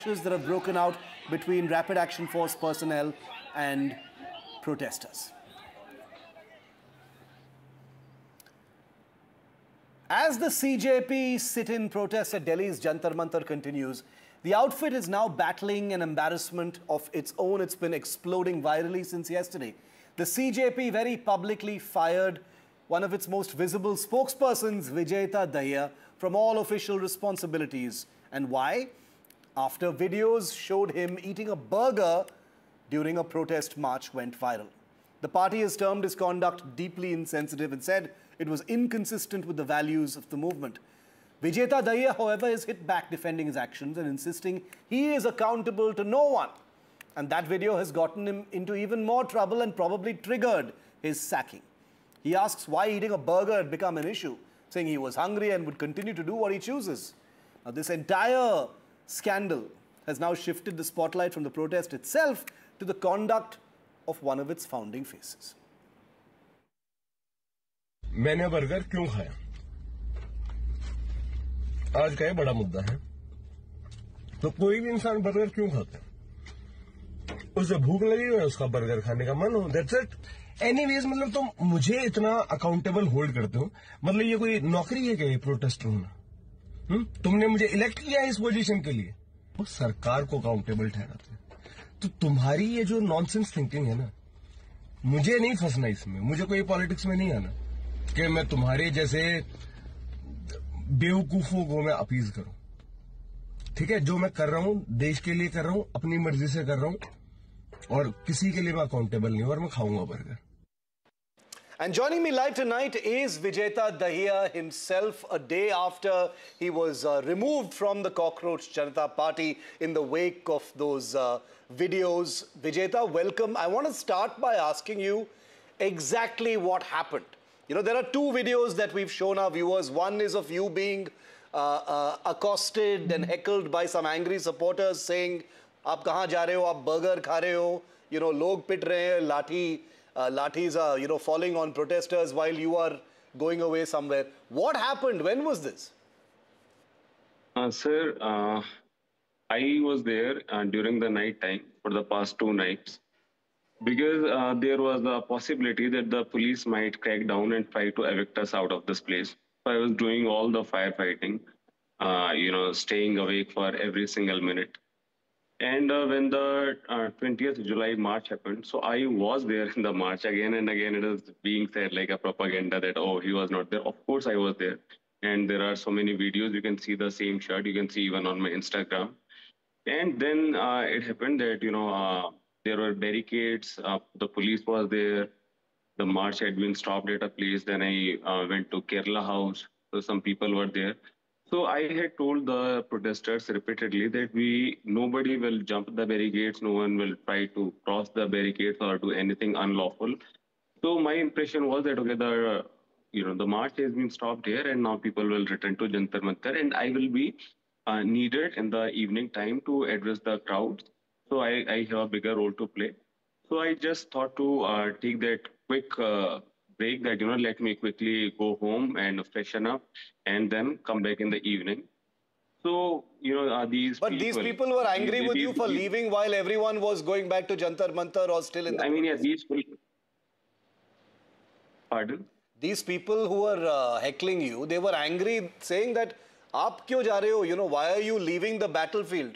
that have broken out between Rapid Action Force personnel and protesters. As the CJP sit-in protest at Delhi's Jantar Mantar continues, the outfit is now battling an embarrassment of its own. It's been exploding virally since yesterday. The CJP very publicly fired one of its most visible spokespersons, Vijayta Dahiya, from all official responsibilities. And why? After videos showed him eating a burger during a protest march went viral. The party has termed his conduct deeply insensitive and said it was inconsistent with the values of the movement. Vijayta Dahiya, however, has hit back defending his actions and insisting he is accountable to no one. And that video has gotten him into even more trouble and probably triggered his sacking. He asks why eating a burger had become an issue, saying he was hungry and would continue to do what he chooses. Now, this entire scandal has now shifted the spotlight from the protest itself to the conduct of one of its founding faces. मैंने burger क्यों खाया? आज का ये बड़ा मुद्दा है। तो कोई भी इंसान बर्गर क्यों खाता है? उसे भूख लगी हो, उसका बर्गर खाने का मन हो, दैट्स इट। एनीवेज, मतलब तुम मुझे इतना अकाउंटेबल होल्ड करते हो, मतलब ये कोई नौकरी है क्या ये प्रोटेस्टर होना? तुमने मुझे इलेक्ट किया इस पोजीशन के लिए, वो सरकार को अकाउंटेबल ठहराते हैं। तो तुम्हारी ये जो नॉनसेंस थिंकिंग है ना, मुझे नहीं फंसना इसमें, मुझे कोई पॉलिटिक्स में नहीं आना कि मैं तुम्हारे जैसे बेवकूफों को मैं अपीज करूं। ठीक है, जो मैं कर रहा हूं देश के लिए कर रहा हूं, अपनी मर्जी से कर रहा हूं और किसी के लिए मैं अकाउंटेबल नहीं हूं और मैं खाऊंगा burger. And joining me live tonight is Vijayta Dahiya himself, a day after he was removed from the Cockroach Janata Party in the wake of those videos. Vijayta, welcome. I want to start by asking you exactly what happened. You know, there are two videos that we've shown our viewers. One is of you being accosted and heckled by some angry supporters saying, "Aap kahan ja rahe ho? Aap burger kha rahe ho? You know, log pit rahe hain, lathis are, you know, falling on protesters while you are going away somewhere." What happened? When was this? Sir, I was there during the night time for the past 2 nights because there was a possibility that the police might crack down and try to evict us out of this place. So I was doing all the firefighting, you know, staying awake for every single minute. And when the 20th July march happened, so I was there in the march again and again. It is being said like a propaganda that, oh, he was not there. Of course, I was there. And there are so many videos. You can see the same shirt. You can see even on my Instagram. And then it happened that, you know, there were barricades. The police was there. The march had been stopped at a place. Then I went to Kerala House. So some people were there. So I had told the protesters repeatedly that nobody will jump the barricades, no one will try to cross the barricades or do anything unlawful. So my impression was that okay, the march has been stopped here, and now people will return to Jantar Mantar, and I will be needed in the evening time to address the crowds. So I have a bigger role to play. So I just thought to take that quick break that, you know, let me quickly go home and freshen up and then come back in the evening. So, you know, these people were angry with you for leaving while everyone was going back to Jantar Mantar or still in the I mean, yeah, these people... Pardon? These people who were heckling you, they were angry saying that, "Aap kyun ja rahe ho? You know, why are you leaving the battlefield?"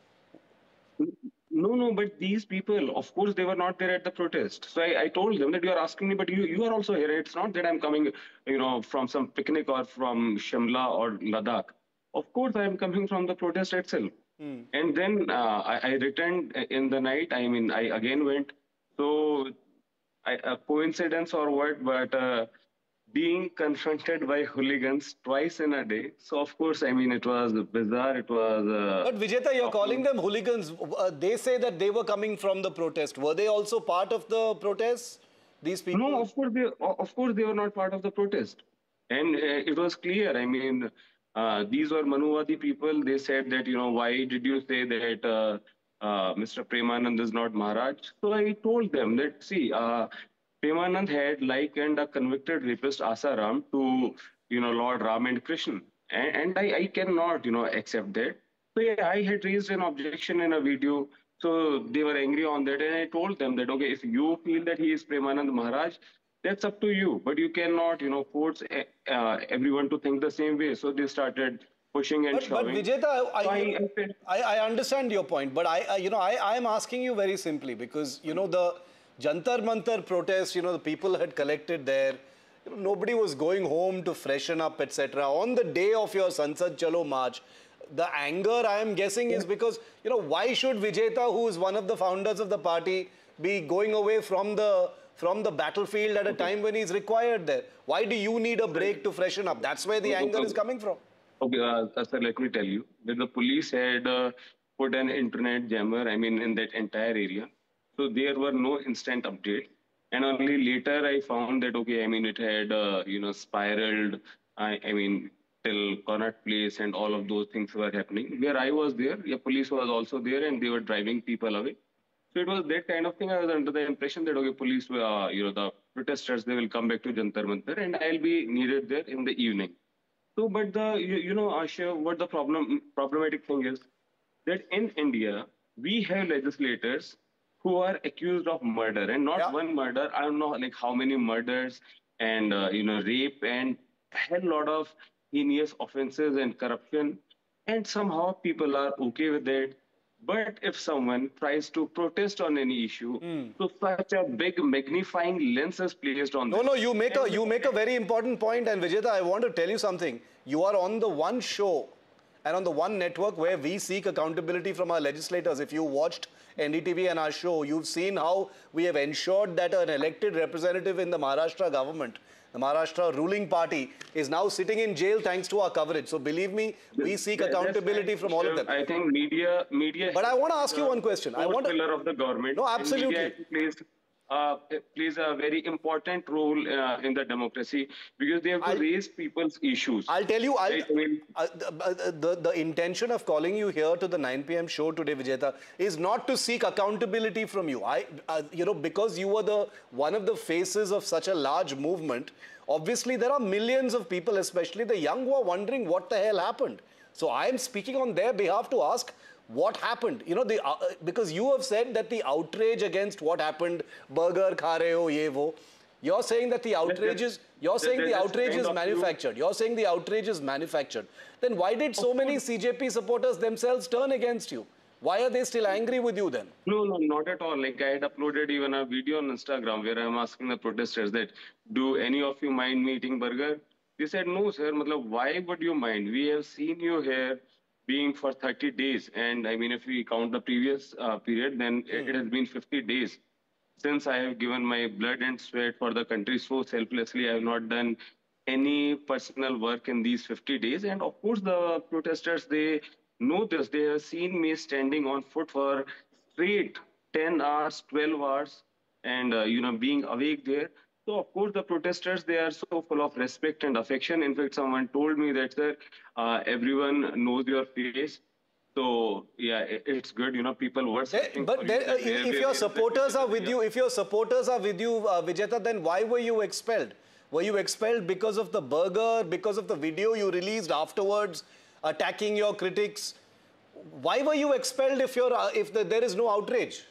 No, but these people, of course, they were not there at the protest. So I told them that you are asking me, but you are also here. It's not that I'm coming, you know, from some picnic or from Shimla or Ladakh. Of course, I am coming from the protest itself. And then I returned in the night. I mean, I again went. So a coincidence or what, but being confronted by hooligans twice in a day. So, of course, I mean, it was bizarre. It was... But Vijayta, you're calling them hooligans. They say that they were coming from the protest. Were they also part of the protest, these people? No, of course, they were not part of the protest. And it was clear. I mean, these were Manuvadi people. They said that, you know, why did you say that Mr. Premanand is not Maharaj? So I told them that, see, Premanand had likened a convicted rapist Asaram to, you know, Lord Ram and Krishna. And I cannot, you know, accept that. So yeah, I had raised an objection in a video. So they were angry on that, and I told them that okay, if you feel that he is Premanand Maharaj, that's up to you. But you cannot, force everyone to think the same way. So they started pushing and But shoving. Vijeta, So I felt, I understand your point, but I am asking you very simply because the Jantar Mantar protest, the people had collected there. Nobody was going home to freshen up, etc. On the day of your Sansad Chalo march, the anger I am guessing is because why should Vijeta, who is one of the founders of the party, be going away from the battlefield at a okay. time when he's required there? Why do you need a break to freshen up? That's where the anger is coming from. Okay, sir, let me tell you that the police had put an internet jammer, I mean, in that entire area. So there were no instant updates. And only later I found that, okay, I mean, it had, spiraled, I mean, till Connaught Place and all of those things were happening. Where I was there, yeah, police was also there and they were driving people away. So it was that kind of thing. I was under the impression that, okay, police, the protesters, they will come back to Jantar Mantar and I'll be needed there in the evening. So, but Asha, what the problematic thing is that in India we have legislators who are accused of murder, and not Yeah. one murder. I don't know like how many murders and rape and a hell lot of heinous offenses and corruption, and somehow people are okay with it. But if someone tries to protest on any issue, so such a big magnifying lens is placed on No, them. no, And you make a very important point, and Vijeta, I want to tell you something. You are on the one show and on the one network where we seek accountability from our legislators. If you watched NDTV and our show, you've seen how we have ensured that an elected representative in the Maharashtra government, the Maharashtra ruling party, is now sitting in jail thanks to our coverage. So believe me, we seek That's accountability right, from all of Shiv. them. I think media But I want to is ask you the one question. I fourth want to, pillar of the government, no, and media absolutely. actually plays a very important role in the democracy because they have to I'll, raise people's issues. I'll tell you, Right? I mean, the intention of calling you here to the 9 p.m. show today, Vijeta, is not to seek accountability from you. Because you were one of the faces of such a large movement, obviously there are millions of people, especially the young, who are wondering what the hell happened. So I am speaking on their behalf to ask what happened. Because you have said that the outrage against what happened, burger, kha rahe ho, ye wo, you're saying that the that, outrage is, you're that, saying the that's outrage kind is of you. manufactured. You're saying the outrage is manufactured. Then why did so many CJP supporters themselves turn against you? Why are they still angry with you then? No, no, not at all. Like I had uploaded even a video on Instagram where I'm asking the protesters that, do any of you mind me eating burger? They said, no, sir. Matlab, why would you mind? We have seen you here being for 30 days. And I mean, if we count the previous period, then it has been 50 days since I have given my blood and sweat for the country so selflessly. I have not done any personal work in these 50 days. And of course, the protesters, they know this. They have seen me standing on foot for straight 10 hours, 12 hours, and, being awake there. So, of course, the protesters, they are so full of respect and affection. In fact, someone told me that, sir, everyone knows your face. So, yeah, it's good. People were searching But for you. That if where your is that supporters are with area? you, Vijeta, then why were you expelled? Were you expelled because of the burger, because of the video you released afterwards, attacking your critics? Why were you expelled there is no outrage?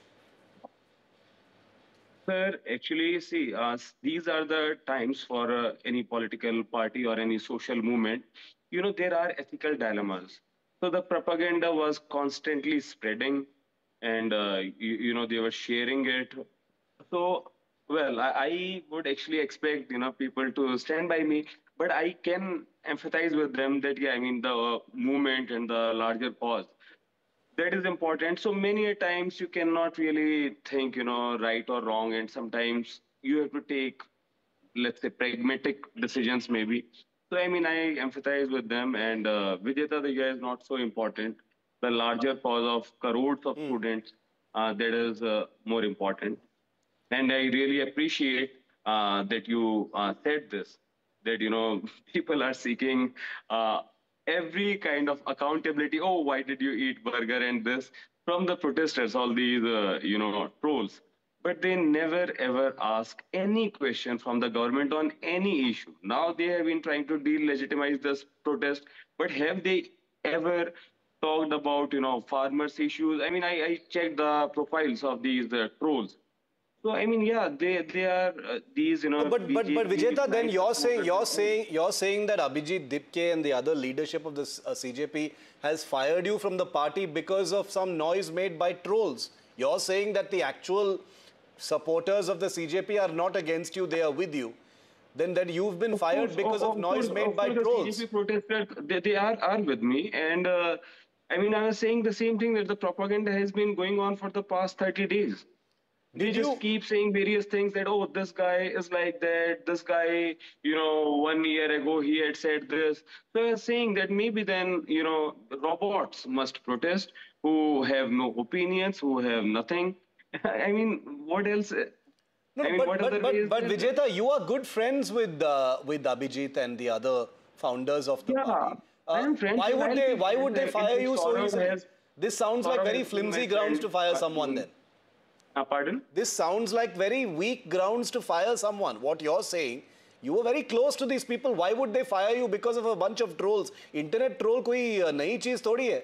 Sir, actually, see, these are the times for any political party or any social movement. There are ethical dilemmas. So the propaganda was constantly spreading, and they were sharing it. So, well, I would actually expect people to stand by me, but I can empathize with them that yeah, I mean the movement and the larger cause, that is important. So many a times you cannot really think right or wrong, and sometimes you have to take, let's say, pragmatic decisions maybe. So I mean, I empathize with them, and Vijeta the guy is not so important. The larger cause of crores of students, that is more important. And I really appreciate that you said this, that people are seeking every kind of accountability. Oh, why did you eat burger and this, from the protesters, all these trolls, but they never ever ask any question from the government on any issue. Now they have been trying to delegitimize this protest, but have they ever talked about, farmers' issues. I mean, I checked the profiles of these trolls. So I mean, yeah, they are these, No, but BJP Vijeta, then blind supporters and all. you're saying that Abhijit Dipke and the other leadership of the CJP has fired you from the party because of some noise made by trolls. You're saying that the actual supporters of the CJP are not against you; they are with you. Then that you've been fired because of noise made by The trolls. CJP protesters, they are with me, and I mean, I was saying the same thing, that the propaganda has been going on for the past 30 days. They Did just you? keep saying various things that, oh, this guy is like that, this guy, 1 year ago he had said this. So I was saying that maybe then, robots must protest, who have no opinions, who have nothing. I mean, what else? No, I no, mean, what other way is but there? Vijeta, you are good friends with Abhijit and the other founders of the Yeah, party. I am friends, and I'll be Why would friends. they I can fire say you so Saurav easily? has This sounds like Saurav very has been my flimsy grounds friend. to fire someone then. Pardon? This sounds like very weak grounds to fire someone. What you're saying, you were very close to these people. Why would they fire you because of a bunch of trolls? Internet troll कोई नई चीज थोड़ी है.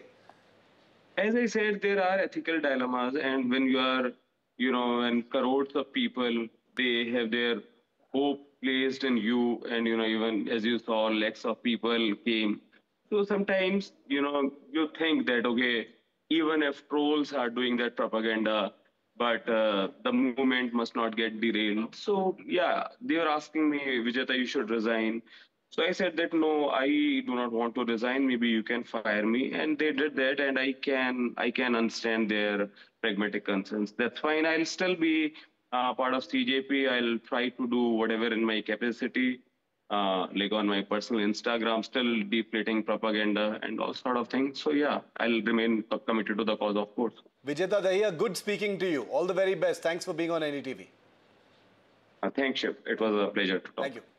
As I said, there are ethical dilemmas, and when you are, and crores of people, they have their hope placed in you, and even as you saw, lakhs of people came. So sometimes, you think that, okay, even if trolls are doing that propaganda, but the movement must not get derailed. So yeah, they are asking me, Vijeta, you should resign. So I said that no, I do not want to resign. Maybe you can fire me, and they did that, and I can understand their pragmatic concerns. That's fine. I'll still be part of CJP. I'll try to do whatever in my capacity, like on my personal Instagram, still deflating propaganda and all sort of things. So yeah, I'll remain committed to the cause, of course. Vijeta Dahiya, good speaking to you. All the very best. Thanks for being on NETV. Thanks, Shiv. It was a pleasure to talk. Thank you.